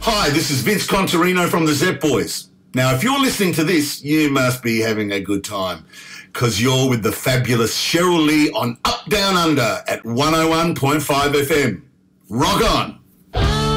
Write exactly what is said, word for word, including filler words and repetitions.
Hi, this is Vince Contarino from the Zep Boys. Now, if you're listening to this, you must be having a good time because you're with the fabulous Cheryl Lee on Up Down Under at one oh one point five F M. Rock on!